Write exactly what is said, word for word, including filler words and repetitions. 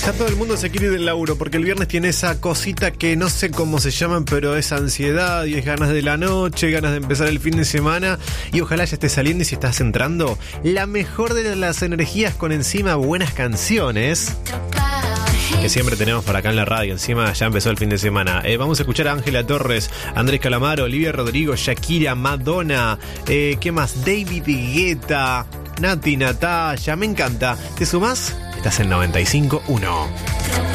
Ya todo el mundo se quiere ir del laburo porque el viernes tiene esa cosita que no sé cómo se llaman, pero es ansiedad y es ganas de la noche, ganas de empezar el fin de semana, y ojalá ya estés saliendo, y si estás entrando, la mejor de las energías con encima buenas canciones que siempre tenemos por acá en la radio. Encima ya empezó el fin de semana. Eh, vamos a escuchar a Ángela Torres, Andrés Calamaro, Olivia Rodrigo, Shakira, Madonna, eh, ¿qué más? David Guetta, Nati Natalia. Me encanta. ¿Te sumás? Estás en noventa y cinco punto uno.